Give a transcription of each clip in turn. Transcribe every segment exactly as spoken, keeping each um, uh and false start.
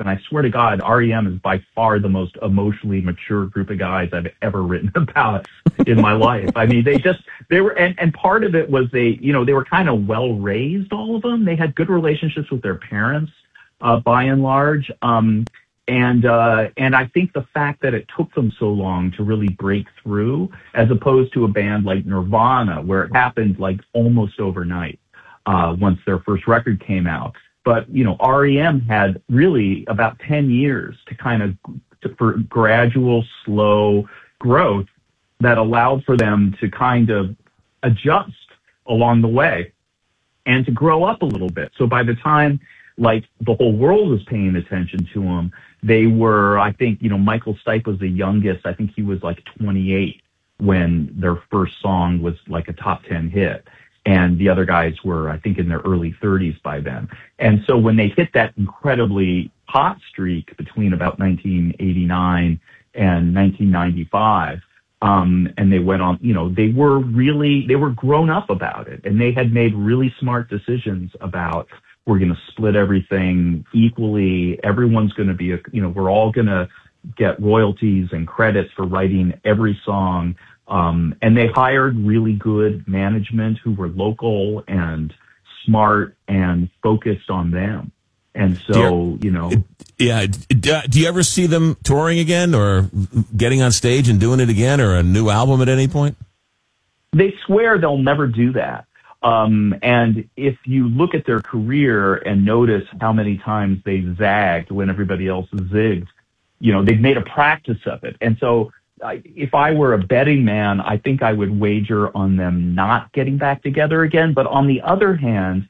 and I swear to God, R E M is by far the most emotionally mature group of guys I've ever written about in my life. I mean, they just, they were, and, and part of it was they, you know, they were kind of well raised, all of them. They had good relationships with their parents, uh, by and large. Um, and, uh, and I think the fact that it took them so long to really break through, as opposed to a band like Nirvana, where it happened like almost overnight, uh, once their first record came out. But, you know, R E M had really about ten years to kind of, to, for gradual, slow growth that allowed for them to kind of adjust along the way and to grow up a little bit. So by the time, like, the whole world was paying attention to them, they were, I think, you know, Michael Stipe was the youngest. I think he was like twenty-eight when their first song was like a top ten hit. And the other guys were, I think, in their early thirties by then. And so when they hit that incredibly hot streak between about nineteen eighty-nine and nineteen ninety-five, um, and they went on, you know, they were really, they were grown up about it. And they had made really smart decisions about, we're going to split everything equally. Everyone's going to be, a, you know, we're all going to get royalties and credits for writing every song. Um, and they hired really good management who were local and smart and focused on them. And so, you know. Yeah. Do you ever see them touring again or getting on stage and doing it again or a new album at any point? They swear they'll never do that. Um, and if you look at their career and notice how many times they zagged when everybody else zigged, you know, they've made a practice of it. And so, I, if I were a betting man, I think I would wager on them not getting back together again. But on the other hand,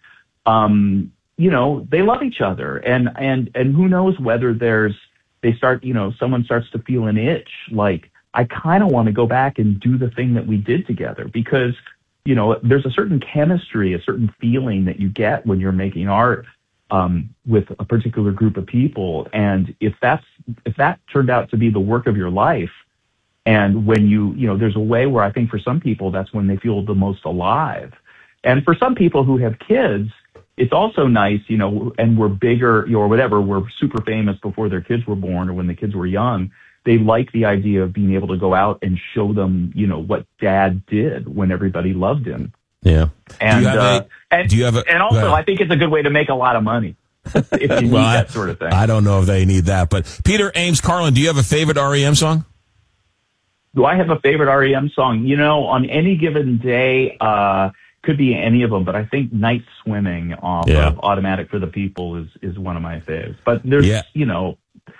um, you know, they love each other, and and and who knows whether there's they start, you know, someone starts to feel an itch, like I kind of want to go back and do the thing that we did together, because you know there's a certain chemistry, a certain feeling that you get when you're making art um, with a particular group of people, and if that's if that turned out to be the work of your life. And when you, you know, there's a way where I think for some people, that's when they feel the most alive. And for some people who have kids, it's also nice, you know, and we're bigger, you know, or whatever, we're super famous before their kids were born or when the kids were young. They like the idea of being able to go out and show them, you know, what dad did when everybody loved him. Yeah. And, do you have uh, a, and, do you have a, and also I think it's a good way to make a lot of money. If you need well, that I, sort of thing. I don't know if they need that, but Peter Ames Carlin, do you have a favorite R E M song? Do I have a favorite R E M song? You know, on any given day, uh, could be any of them, but I think Night Swimming off yeah. of Automatic for the People is, is one of my faves. But there's, yeah. you know,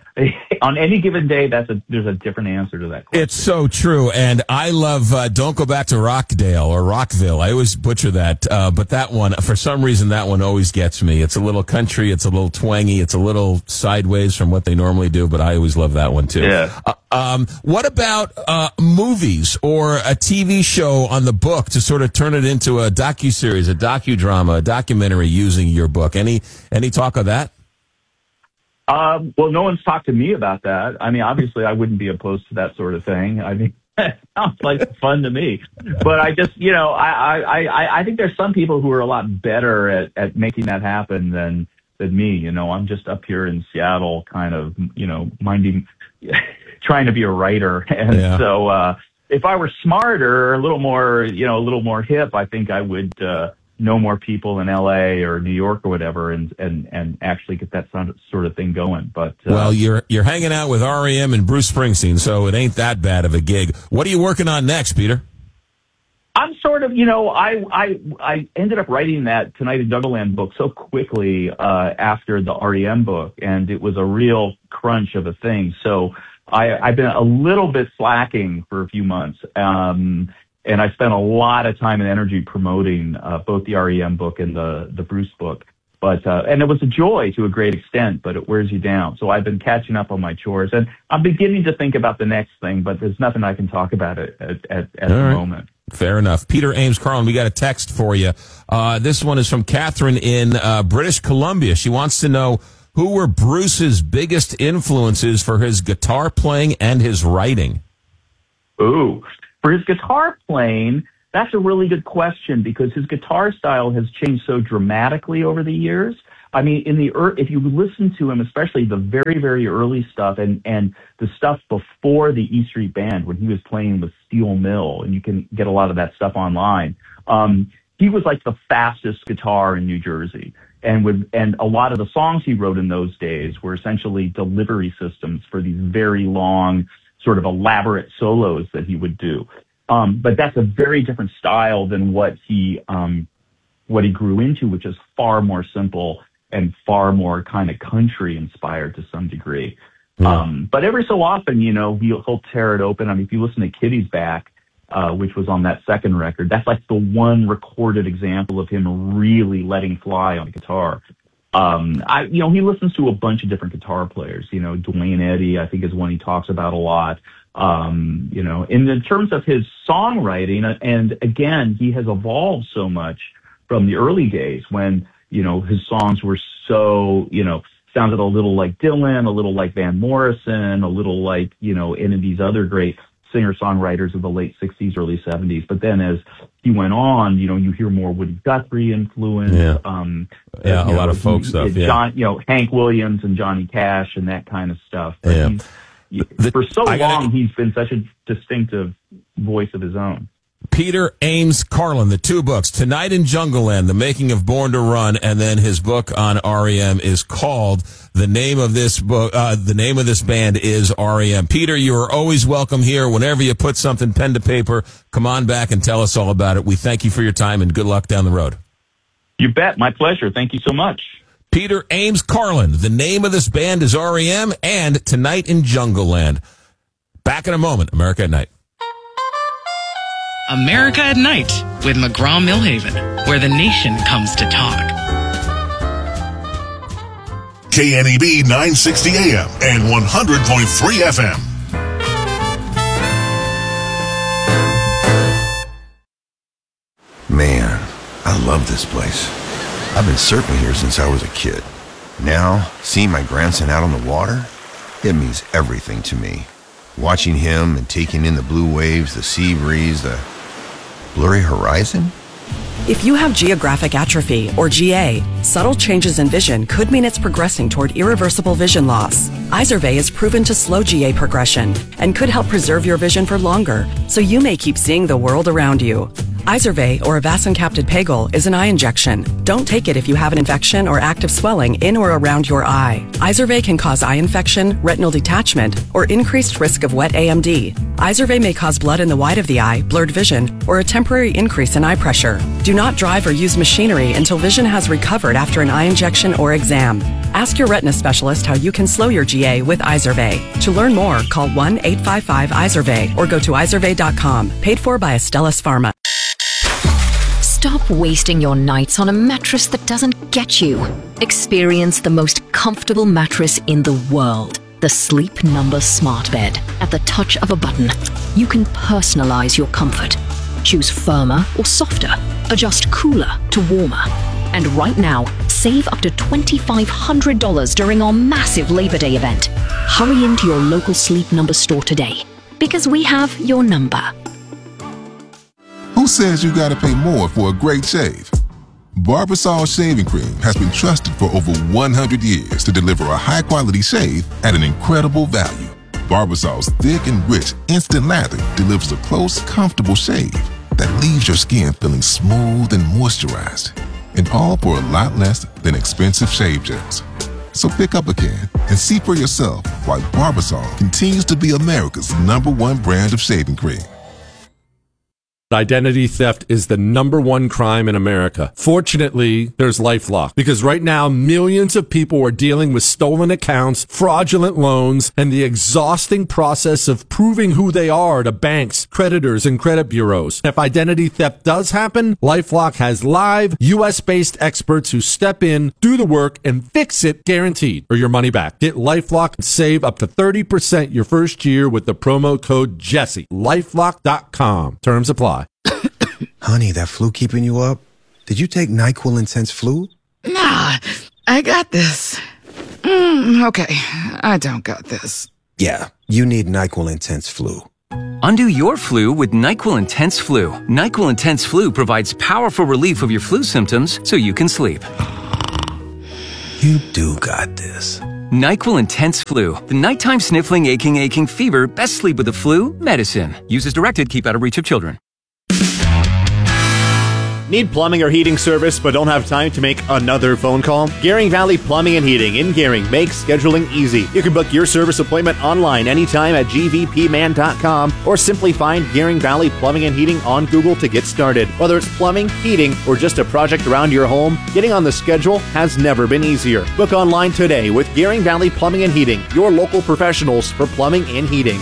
on any given day, that's a, there's a different answer to that question. It's so true. And I love, uh, Don't Go Back to Rockdale or Rockville. I always butcher that. Uh, but that one, for some reason, that one always gets me. It's a little country. It's a little twangy. It's a little sideways from what they normally do, but I always love that one too. Yeah. Uh, um, what about, uh, movies or a T V show on the book to sort of turn it into a docuseries, a docudrama, a documentary using your book? Any, any talk of that? Um, well, no one's talked to me about that. I mean, obviously I wouldn't be opposed to that sort of thing. I mean, it sounds like fun to me, but I just, you know, I, I, I, I think there's some people who are a lot better at, at making that happen than, than me. You know, I'm just up here in Seattle kind of, you know, minding, trying to be a writer. And yeah. so, uh, if I were smarter, a little more, you know, a little more hip, I think I would, uh, know more people in L A or New York or whatever, and and and actually get that sort of thing going. But uh, well, you're you're hanging out with R E M and Bruce Springsteen, so it ain't that bad of a gig. What are you working on next, Peter? I'm sort of, you know, I I I ended up writing that Tonight in Juggaland book so quickly uh, after the R E M book, and it was a real crunch of a thing. So I I've been a little bit slacking for a few months. Um, And I spent a lot of time and energy promoting uh, both the R E M book and the the Bruce book, but uh, and it was a joy to a great extent, but it wears you down. So I've been catching up on my chores, and I'm beginning to think about the next thing, but there's nothing I can talk about it at at, at the right. moment. Fair enough. Peter Ames Carlin, we got a text for you. Uh, this one is from Catherine in uh, British Columbia. She wants to know who were Bruce's biggest influences for his guitar playing and his writing. Ooh. For his guitar playing, that's a really good question because his guitar style has changed so dramatically over the years. I mean, in the er- if you listen to him, especially the very, very early stuff and, and the stuff before the E Street Band when he was playing with Steel Mill, and you can get a lot of that stuff online, um, he was like the fastest guitar in New Jersey. And with, and a lot of the songs he wrote in those days were essentially delivery systems for these very long, sort of elaborate solos that he would do. Um, but that's a very different style than what he, um, what he grew into, which is far more simple and far more kind of country inspired to some degree. Yeah. Um, but every so often, you know, he'll, he'll tear it open. I mean, if you listen to Kitty's Back, uh, which was on that second record, that's like the one recorded example of him really letting fly on the guitar. Um, I, you know, he listens to a bunch of different guitar players, you know, Duane Eddy, I think is one he talks about a lot. Um, you know, in, in terms of his songwriting, and again, he has evolved so much from the early days when, you know, his songs were so, you know, sounded a little like Dylan, a little like Van Morrison, a little like, you know, any of these other great singer-songwriters of the late sixties, early seventies. But then as he went on, you know, you hear more Woody Guthrie influence. Yeah, um, yeah and, a know, lot of folk stuff, yeah. John, you know, Hank Williams and Johnny Cash and that kind of stuff. But yeah. He, the, for so gotta, long, he's been such a distinctive voice of his own. Peter Ames Carlin, the two books, Tonight in Jungleland, The Making of Born to Run, and then his book on R E M is called, the name of this book, uh, the name of this band is R E M. Peter, you are always welcome here. Whenever you put something pen to paper, come on back and tell us all about it. We thank you for your time and good luck down the road. You bet. My pleasure. Thank you so much. Peter Ames Carlin, the name of this band is R E M, and Tonight in Jungleland. Back in a moment. America at Night. America at Night with McGraw-Millhaven, where the nation comes to talk. K N E B nine sixty A M and one hundred point three F M. Man, I love this place. I've been surfing here since I was a kid. Now, seeing my grandson out on the water, it means everything to me. Watching him and taking in the blue waves, the sea breeze, the blurry horizon. If you have geographic atrophy, or G A, subtle changes in vision could mean it's progressing toward irreversible vision loss. Izervay is proven to slow G A progression and could help preserve your vision for longer, so you may keep seeing the world around you. Izervay, or avacincaptad pegol, is an eye injection. Don't take it if you have an infection or active swelling in or around your eye. Izervay can cause eye infection, retinal detachment, or increased risk of wet A M D. Izervay may cause blood in the white of the eye, blurred vision, or a temporary increase in eye pressure. Do not drive or use machinery until vision has recovered after an eye injection or exam. Ask your retina specialist how you can slow your G A with Izervay. To learn more, call one eight five five Izervay or go to izervay dot com. Paid for by Astellas Pharma. Stop wasting your nights on a mattress that doesn't get you. Experience the most comfortable mattress in the world. The Sleep Number Smart Bed. At the touch of a button, you can personalize your comfort. Choose firmer or softer. Adjust cooler to warmer. And right now, save up to two thousand five hundred dollars during our massive Labor Day event. Hurry into your local Sleep Number store today, because we have your number. Who says you gotta pay more for a great shave? Barbasol Shaving Cream has been trusted for over one hundred years to deliver a high-quality shave at an incredible value. Barbasol's thick and rich instant lather delivers a close, comfortable shave that leaves your skin feeling smooth and moisturized, and all for a lot less than expensive shave gels. So pick up a can and see for yourself why Barbasol continues to be America's number one brand of shaving cream. Identity theft is the number one crime in America. Fortunately, there's LifeLock, because right now millions of people are dealing with stolen accounts, fraudulent loans, and the exhausting process of proving who they are to banks, creditors, and credit bureaus. If identity theft does happen, LifeLock has live U S based experts who step in, do the work, and fix it guaranteed, or your money back. Get LifeLock and save up to thirty percent your first year with the promo code Jesse. LifeLock dot com. Terms apply. Honey, that flu keeping you up? Did you take NyQuil Intense Flu? Nah, I got this. Mm, okay, I don't got this. Yeah, you need NyQuil Intense Flu. Undo your flu with NyQuil Intense Flu. NyQuil Intense Flu provides powerful relief of your flu symptoms so you can sleep. You do got this. NyQuil Intense Flu. The nighttime sniffling, aching, aching fever. Best sleep with the flu medicine. Use as directed. Keep out of reach of children. Need plumbing or heating service but don't have time to make another phone call? Gearing Valley Plumbing and Heating in Gearing makes scheduling easy. You can book your service appointment online anytime at g v p man dot com or simply find Gearing Valley Plumbing and Heating on Google to get started. Whether it's plumbing, heating, or just a project around your home, getting on the schedule has never been easier. Book online today with Gearing Valley Plumbing and Heating, your local professionals for plumbing and heating.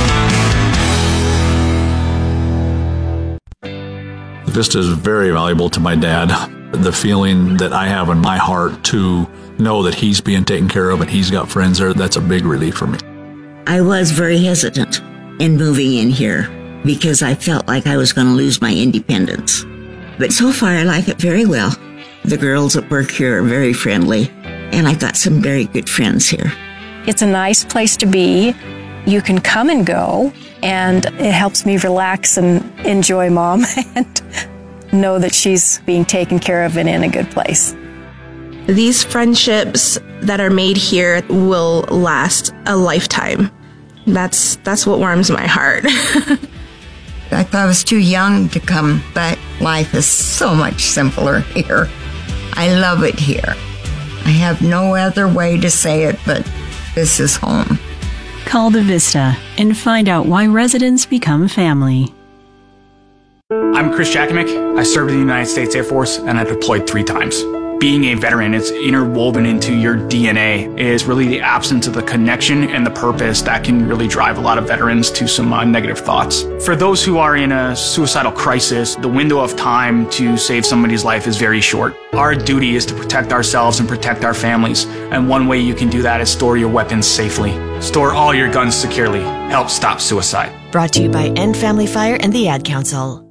Vista is very valuable to my dad. The feeling that I have in my heart to know that he's being taken care of and he's got friends there, that's a big relief for me. I was very hesitant in moving in here because I felt like I was going to lose my independence. But so far I like it very well. The girls at work here are very friendly, and I've got some very good friends here. It's a nice place to be. You can come and go, and it helps me relax and enjoy Mom and know that she's being taken care of and in a good place. These friendships that are made here will last a lifetime. That's that's what warms my heart. I thought I was too young to come, but life is so much simpler here. I love it here. I have no other way to say it, but this is home. Call the Vista and find out why residents become family. I'm Chris Jakovic. I served in the United States Air Force and I deployed three times. Being a veteran, it's interwoven into your D N A. It is really the absence of the connection and the purpose that can really drive a lot of veterans to some uh, negative thoughts. For those who are in a suicidal crisis, the window of time to save somebody's life is very short. Our duty is to protect ourselves and protect our families. And one way you can do that is store your weapons safely. Store all your guns securely. Help stop suicide. Brought to you by End Family Fire and the Ad Council.